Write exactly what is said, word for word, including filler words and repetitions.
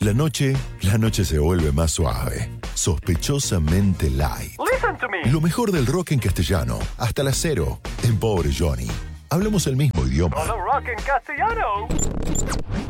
La noche, la noche se vuelve más suave, sospechosamente light. Listen to me. Lo mejor del rock en castellano, hasta las cero, en Pobre Johnny. Hablamos el mismo idioma. Todo rock en castellano.